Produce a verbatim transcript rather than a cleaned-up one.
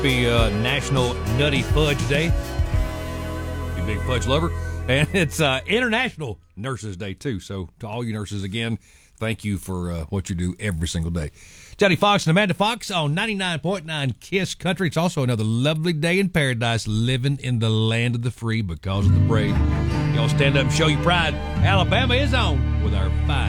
Happy uh, National Nutty Fudge Day. You big fudge lover. And it's uh, International Nurses Day, too. So to all you nurses, again, thank you for uh, what you do every single day. Johnny Fox and Amanda Fox on ninety-nine point nine KISS Country. It's also another lovely day in paradise, living in the land of the free because of the brave. Y'all stand up and show your pride. Alabama is on with our five.